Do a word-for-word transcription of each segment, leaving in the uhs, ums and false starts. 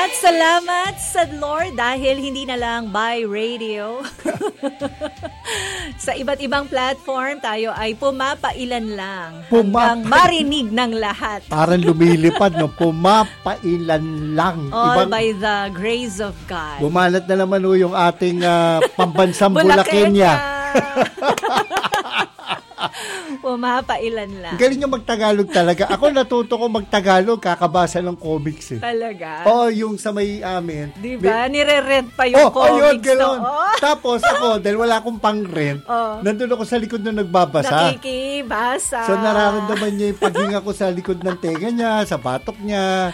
At salamat sa Lord dahil hindi na lang by radio. Sa iba't ibang platform, tayo ay pumapailan lang Pumapa- hanggang marinig ng lahat. Parang lumilipad, no? Pumapailan lang. All Ibang, by the grace of God. bumalat na naman o yung ating uh, pambansang Bulakenya. Pumapailan lang. Galing nyo magtagalog talaga. Ako natuto ko magtagalog, kakabasa ng comics eh. Talaga? Oo, oh, yung sa may amin. Diba? May... Nire-rent pa yung oh, comics. Oh, no? Tapos ako, dahil wala akong pang-rent, oh. nandun ako sa likod na nagbabasa. Nakikibasa. So nararamdaman niya yung paghinga ko sa likod ng tenga niya, sa batok niya.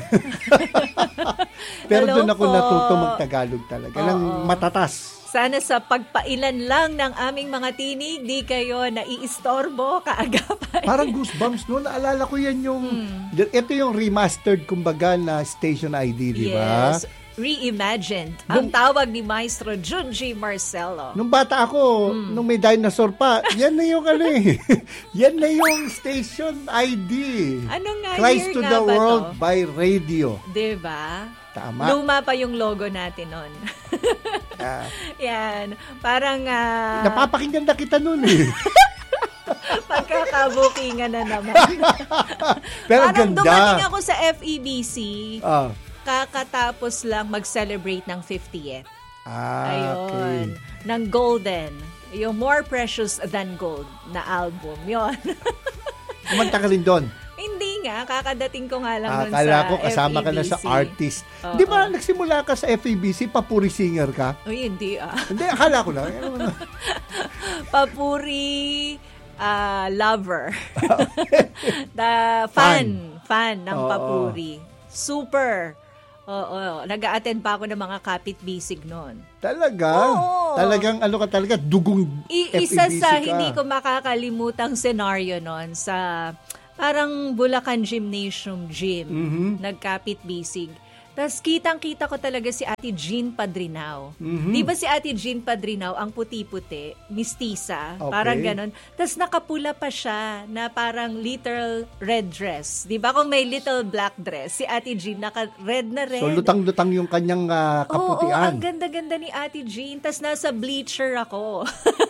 Pero doon ako natuto magtagalog talaga. Oh, ng matatas. Sana sa pagpailan lang ng aming mga tinig, di kayo naiistorbo kaagapan. Parang goosebumps, no? Naalala ko yan yung, hmm. ito yung remastered, kumbaga, na Station I D, di ba? Yes, reimagined. Nung, ang tawag ni Maestro Junji Marcelo. Nung bata ako, hmm. nung may dinosaur pa, yan na yung ano eh. Yan na yung Station I D. Anong nga Christ year to nga the ba World to? by Radio. Diba? Tama. Luma pa yung logo natin nun. uh, Yan. Parang... Uh, napapakinggan na kita nun eh. Pagkakabukingan na naman. Pero parang ganda. dumating ako sa F E B C, uh. kakatapos lang mag-celebrate ng fiftieth. Ah, ayun. Okay. Ng Golden. Yung More Precious Than Gold na album. Yun. Kumanta ka rin doon? Hindi nga, kakadating ko nga lang ah, doon sa kala ko kasama F E B C. ka na sa artist. Oo. Di ba nagsimula ka sa F E B C, papuri singer ka? Uy, hindi ah. Hindi, akala ko lang. Papuri uh, lover. The fan. Fan ng Oo. papuri. Super. Oo. Nag-a-attend pa ako ng mga kapit-bisig noon. Talaga? Oo. Talagang ano ka talaga, dugong I- F E B C isa sa ka. hindi ko makakalimutang scenario noon sa parang Bulacan Gymnasium Gym. Mm-hmm. Nagkapit-bisig. Tapos kitang-kita ko talaga si Ate Jean Padrinao. Mm-hmm. Di ba si Ate Jean Padrinao, ang puti-puti, mistisa, okay. parang ganon. Tapos nakapula pa siya na parang little red dress. Di ba kung may little black dress, si Ate Jean naka-red na red. So lutang-lutang yung kanyang uh, kaputian. Oo, ang ganda-ganda ni Ate Jean. Tapos nasa bleacher ako.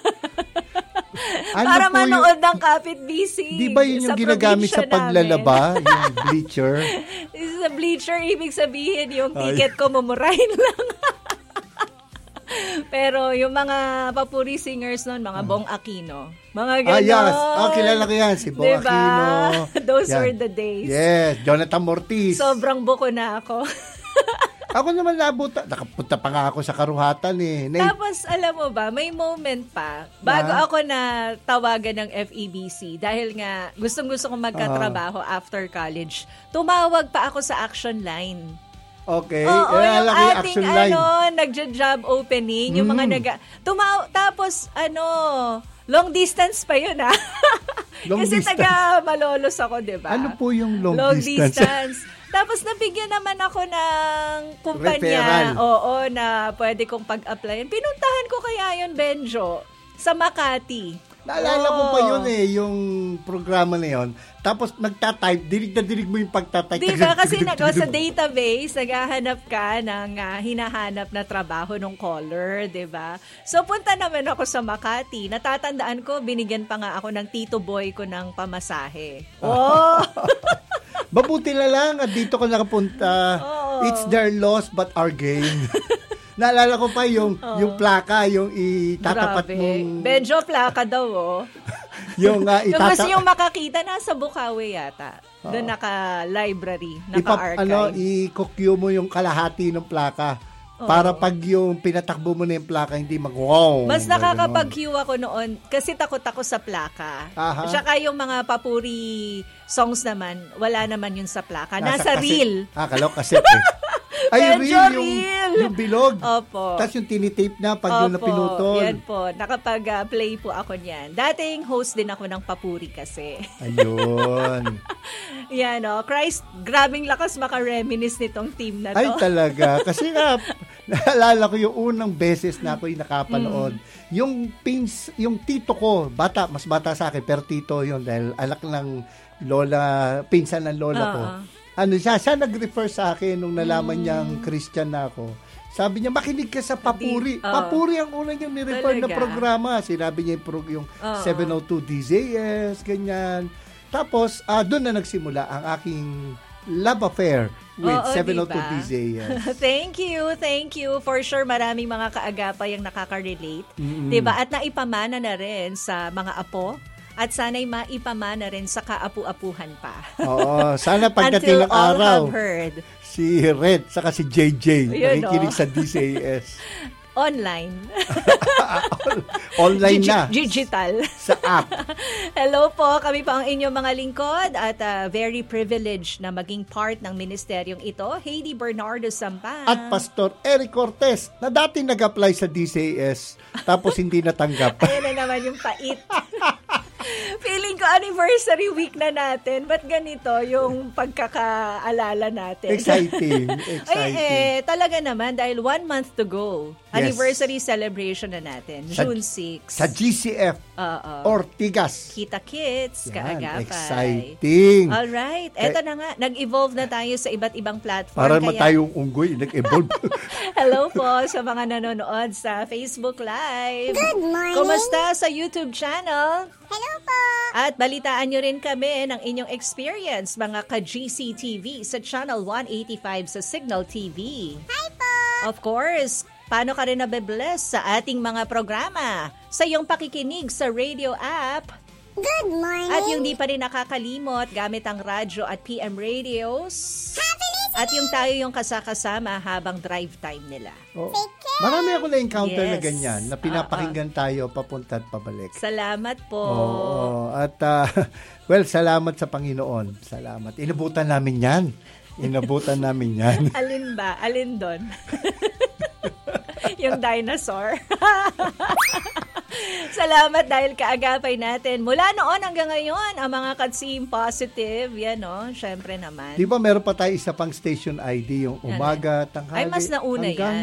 Ano para manood yung, ng kapit-bisig. Di ba yun yung ginagamit sa paglalaba? Yung bleacher? Sa bleacher, ibig sabihin yung ticket ko mumurahin lang. Pero yung mga papuri singers noon, mga Bong Aquino. Mga gano'n. Ah, yes. Oh, kilala ko yan. Si Bong diba? Aquino. Those yan. were the days. Yes. Jonathan Mortiz. Sobrang buko na ako. Ako naman nabuta. Nakapunta pa nga ako sa Karuhatan eh. Na- Tapos, alam mo ba, may moment pa, bago na? ako na tawagan ng F E B C, dahil nga gustong-gusto kong magkatrabaho uh-huh. after college, tumawag pa ako sa action line. Okay. Oo, eh, yung yung ating, action line. ano, nagja-job opening, yung mm. mga naga... Tumaw, tapos, ano, long distance pa yun, ha? Long Kasi distance. taga Malolos ako, di ba? Ano po yung long, long distance? distance. Tapos nabigyan naman ako ng kumpanya, referral. oo, na pwede kong pag-applyan. Pinuntahan ko kaya yun, Benjo, sa Makati. Naalala oh. ko pa yun eh, yung programa na yun. Tapos nagtatype, dinig na dinig mo yung pagtatype. Di ba? Kasi nag- sa database, naghahanap ka ng uh, hinahanap na trabaho ng caller, di ba? So, punta naman ako sa Makati. Natatandaan ko, binigyan pa nga ako ng tito boy ko ng pamasahe. Oh! Mabuti na lang at dito ko nakapunta. Oh. It's their loss but our gain. Naalala ko pa yung oh. yung plaka, yung itatapat Grabe. mong... Benjo, plaka daw, oh. yung uh, Yung itata... gusto yung makakita, nasa Bukawi yata. Oh. Doon naka-library, naka-archive. Ipap, ano, i-cue mo yung kalahati ng plaka. Oh. Para pag yung pinatakbo mo na yung plaka, hindi mag-wow. Mas nakakapag-cue ako noon kasi takot ako sa plaka. Aha. Saka yung mga papuri songs naman, wala naman yun sa plaka. Nasa, Nasa reel. Ah, kalaw kaset eh. Ay, Medyo real, yung, real. yung bilog. Opo. Tapos yung tinitape na pag yung napinutol. Yan po. Nakapag-play po ako niyan. Dating host din ako ng papuri kasi. Ayun. Yan o. Oh. Christ, grabing lakas maka-reminisce nitong team na to. Ay, talaga. Kasi nga, naalala ko yung unang beses na ako'y nakapanood. Mm. Yung pins, yung tito ko, bata, mas bata sa akin, pero tito yun dahil anak ng lola, pinsan ng lola uh-huh. ko. ano siya, siya nag-refer sa akin nung nalaman mm. niyang Christian na ako. Sabi niya, makinig ka sa Papuri. Di, oh. Papuri ang una niyang ni-refer na programa. Sinabi niya yung, pro- yung oh. seven oh two D Z S, ganyan. Tapos, uh, doon na nagsimula ang aking love affair with Oo, seven oh two diba? D Z S. Thank you, thank you. For sure, maraming mga kaagapay ang nakaka-relate. Mm-hmm. Diba? At naipamana na rin sa mga apo. At sana'y maipamana rin sa kaapu-apuhan pa. Oo, sana pagdating ng araw. Si Red, saka si J J, nakikinig sa D Z S. Online. Online Digi- na. Digital. Sa app. Hello po, kami po ang inyong mga lingkod at uh, very privileged na maging part ng ministeryong ito. Heidi Bernardo Sampan. At Pastor Eric Cortez na dati nag-apply sa D Z S tapos hindi natanggap. Ayan na naman yung pait. Feeling ko anniversary week na natin. Ba't ganito yung pagkakaalala natin? Exciting. Exciting. Ay, eh, talaga naman dahil one month to go. Yes. Anniversary celebration na natin. Sa, June sixth. Sa G C F. Uh-oh. Ortigas. Kita Kids. Yan, kaagapay. Exciting. Alright. Eto na nga. Nag-evolve na tayo sa iba't ibang platform. Para kaya... tayong unggoy. Nag-evolve. Hello po sa mga nanonood sa Facebook Live. Good morning. Kumusta sa YouTube channel? Hello po. At balitaan nyo rin kami ng inyong experience, mga ka-G C T V sa Channel one eighty-five sa Signal T V. Hi po. Of course, paano ka rin nabe-bless sa ating mga programa? Sa iyong pakikinig sa radio app. Good morning. At yung di pa rin nakakalimot, gamit ang radyo at P M radios. Happy listening. At yung tayo yung kasakasama habang drive time nila. Oh. Marami ako na-encounter yes. na ganyan, na pinapakinggan uh-uh. tayo papunta at pabalik. Salamat po. Oo. At, uh, well, salamat sa Panginoon. Salamat. Inabutan namin yan. Inabutan namin yan. Alin ba? Alin doon? Yung dinosaur. Salamat dahil kaagapay natin. Mula noon hanggang ngayon, ang mga katsim positive, yan no, syempre naman. Di ba meron pa tayo isa pang station I D, yung umaga, tanghali. Ay, mas nauna yan.